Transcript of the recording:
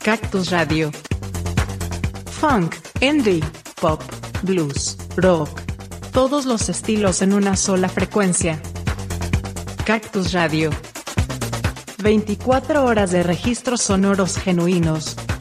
Cactus Radio. Funk, indie, pop, blues, rock. Todos los estilos en una sola frecuencia. Cactus Radio. 24 horas de registros sonoros genuinos.